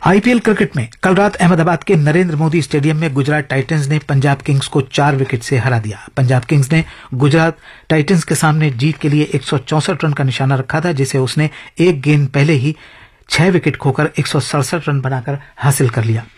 IPL cricket में कल रात अहमदाबाद के नरेंद्र मोदी स्टेडियम में गुजरात टाइटंस ने पंजाब किंग्स को 4 विकेट से हरा दिया। पंजाब किंग्स ने गुजरात टाइटंस के सामने जीत के लिए 164 रन का निशाना रखा था, जिसे उसने एक गेंद पहले ही 6 विकेट खोकर 167 रन बनाकर हासिल कर लिया।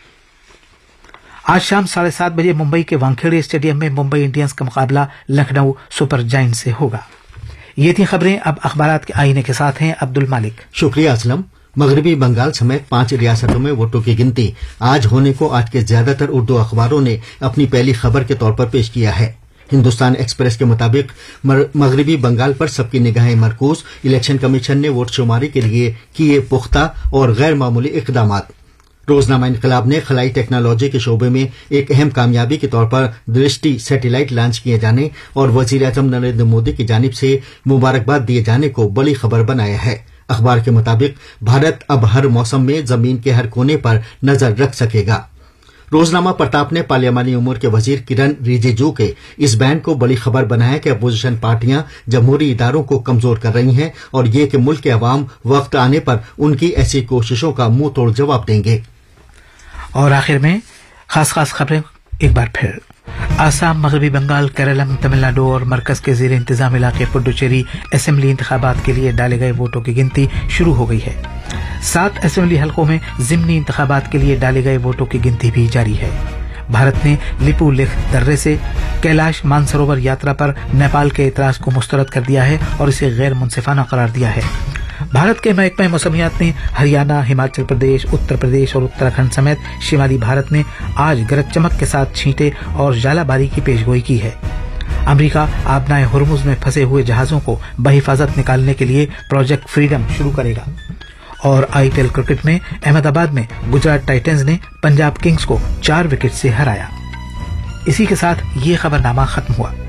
आज शाम 7:30 बजे मुंबई के वानखेड़े स्टेडियम में मुंबई इंडियंस का मुकाबला लखनऊ सुपर जायंट्स से होगा। ये थी खबरें। अब अखबारात के आईने के साथ हैं अब्दुल मालिक। शुक्रिया असलम। मगरबी बंगाल समेत 5 रियासतों में वोटों की गिनती आज होने को आज के ज्यादातर उर्दू अखबारों ने अपनी पहली खबर के तौर पर पेश किया है। हिंदुस्तान एक्सप्रेस के मुताबिक मगरबी बंगाल पर सबकी निगाहें मरकूज, इलेक्शन कमीशन ने वोट शुमारी के लिए किए पुख्ता और गैर मामूली इकदामात। रोजनामा इनकलाब ने खलाई टेक्नोलॉजी के शोबे में एक अहम कामयाबी के तौर पर दृष्टि सैटेलाइट लॉन्च किए जाने और वजीर आजम नरेंद्र मोदी की जानिब से मुबारकबाद दिए जाने को बड़ी खबर बनाया है। अखबार के मुताबिक भारत अब हर मौसम में जमीन के हर कोने पर नजर रख सकेगा। रोजनामा प्रताप ने पार्लियामानी उमूर के वजीर किरण रिजिजू के इस बयान को बड़ी खबर बनाया कि अपोजिशन पार्टियां जमहूरी इदारों को कमजोर कर रही हैं और ये कि मुल्क के अवाम वक्त आने पर उनकी ऐसी कोशिशों का मुंह तोड़ जवाब देंगे। और आखिर में खास खबरें एक बार फिर। आसाम, मगरबी बंगाल, केरलम, तमिलनाडु और मरकज के ज़ेर इंतजाम इलाके पुडुचेरी असेंबली इंतखाबात के लिए डाले गए वोटों की गिनती शुरू हो गई है। 7 असेंबली हलकों में ज़िमनी इंतखाबात के लिए डाले गए वोटों की गिनती भी जारी है। भारत ने लिपू लेख दर्रे से कैलाश मानसरोवर यात्रा पर नेपाल के एतराज को मुस्तरद कर दिया है और इसे गैर मुंसिफाना करार दिया है। भारत के महकमा मौसमियात ने हरियाणा, हिमाचल प्रदेश, उत्तर प्रदेश और उत्तराखंड समेत शिमाली भारत में आज गरज चमक के साथ छींटे और जालाबारी की पेशगोई की है। अमेरिका आबनाए हुर्मुज में फंसे हुए जहाजों को बहिफाजत निकालने के लिए प्रोजेक्ट फ्रीडम शुरू करेगा। और आईपीएल क्रिकेट में अहमदाबाद में गुजरात टाइटंस ने पंजाब किंग्स को 4 विकेट से हराया। इसी के साथ ये खबरनामा खत्म हुआ।